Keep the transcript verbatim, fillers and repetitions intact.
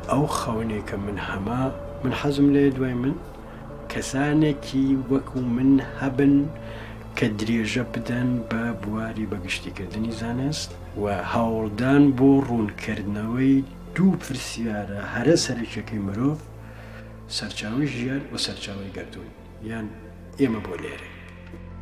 ئەو خەونێکە من هەما من حەزم لێ دوای من کەسانێکی وەکو من هەبن کە درێژە بدەن بە بواری بەگشتیکردنی زانست و هەوڵدان بۆ ڕوونکردنەوەی دوو پرسیارە هەرە سەرچەکەی مرۆڤ سەرچاوی ژیان و سەرچاوی گەردوون یان ئێمە بۆ لێرە